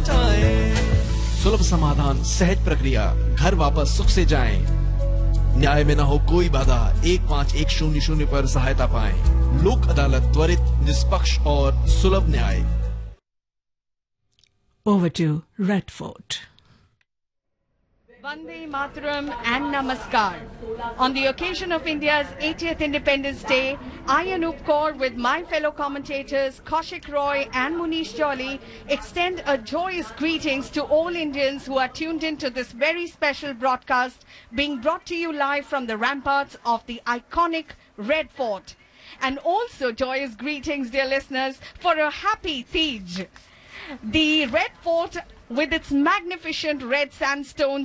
बचाएं। सुलभ समाधान, सहज प्रक्रिया, घर वापस सुख से जाएं। न्याय में न हो कोई बाधा, 151000 पर सहायता पाएं। लोक अदालत, त्वरित, निष्पक्ष और सुलभ न्याय। Over to Red Fort. Vande Mataram and Namaskar. On the occasion of India's 80th Independence Day, I, Anup Kaur, with my fellow commentators Kaushik Roy and Munish Jolly, extend a joyous greetings to all Indians who are tuned into this very special broadcast being brought to you live from the ramparts of the iconic Red Fort. And also joyous greetings, dear listeners, for a happy Tej. The Red Fort, with its magnificent red sandstone